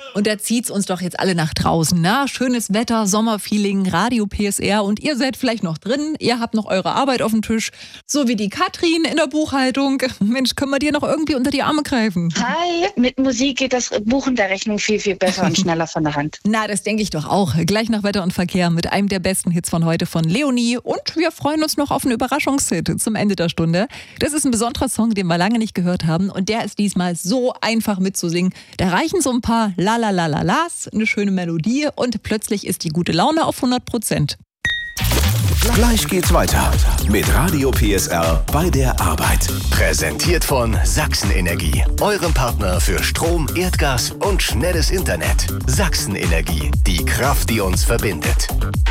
Und da zieht's uns doch jetzt alle nach draußen, ne? Schönes Wetter, Sommerfeeling, Radio PSR und ihr seid vielleicht noch drin, ihr habt noch eure Arbeit auf dem Tisch, so wie die Katrin in der Buchhaltung. Mensch, können wir dir noch irgendwie unter die Arme greifen? Hi, mit Musik geht das Buchen der Rechnung viel, viel besser und schneller von der Hand. Na, das denke ich doch auch. Gleich nach Wetter und Verkehr mit einem der besten Hits von heute von Leonie und wir freuen uns noch auf einen Überraschungshit zum Ende der Stunde. Das ist ein besonderer Song, den wir lange nicht gehört haben und der ist diesmal so einfach mitzusingen. Da reichen so ein paar La-La-La-La-Las, eine schöne Melodie und plötzlich ist die gute Laune auf 100%. Gleich geht's weiter mit Radio PSR bei der Arbeit. Präsentiert von Sachsen-Energie, eurem Partner für Strom, Erdgas und schnelles Internet. Sachsen-Energie, die Kraft, die uns verbindet.